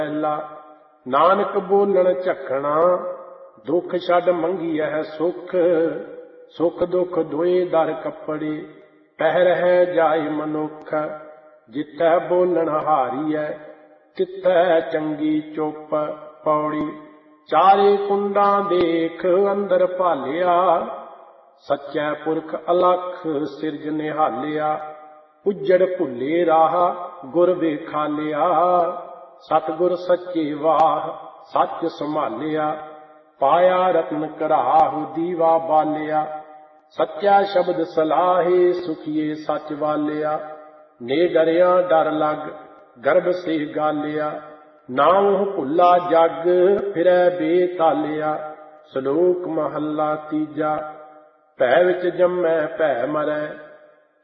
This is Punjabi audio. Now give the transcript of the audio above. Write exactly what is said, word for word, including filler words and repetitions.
ਪਹਿਲਾ ਨਾਨਕ ਬੋਲਣ ਝਖਣਾ, ਦੁੱਖ ਛੱਡ ਮੰਗੀਐ ਸੁਖ। ਸੁਖ ਦੁੱਖ ਦੋਏ ਦਰ ਕੱਪੜੇ, ਪਹਿ ਰਹਿ ਜਾਏ ਮਨੁੱਖ। ਜਿੱਥੈ ਬੋਲਣ ਹਾਰੀਐ, ਤਿੱਥੈ ਚੰਗੀ ਚੁੱਪ। ਪੌੜੀ ਚਾਰੇ ਕੁੰਡਾਂ ਦੇਖ ਅੰਦਰ ਭਾਲਿਆ, ਸੱਚੈ ਪੁਰਖ ਅਲਖ ਸਿਰਜ ਨਿਹਾਲਿਆ। ਉੱਜੜ ਭੁੱਲੇ ਰਾਹ ਗੁਰ ਵੇਖਾਲਿਆ, ਸਤਿਗੁਰ ਸੱਚੇ ਵਾਹ ਸੱਚ ਸੰਭਾਲਿਆ। ਪਾਇਆ ਰਤਨ ਘਰਾਹੁ ਦੀਵਾ ਬਾਲਿਆ, ਸੱਚਾ ਸ਼ਬਦ ਸਲਾਹੇ ਸੁਖੀਏ ਸੱਚ ਵਾਲਿਆ। ਨੇ ਡਰਿਆ ਡਰ ਲਗ ਗਰਭ ਸੇ ਗਾਲਿਆ, ਨਾਉ ਭੁੱਲਾ ਜਗ ਫਿਰੈ ਬੇਤਾਲਿਆ। ਸ਼ਲੋਕ ਮਹੱਲਾ ਤੀਜਾ। ਭੈ ਵਿੱਚ ਜੰਮੈ ਭੈ ਮਰੈ,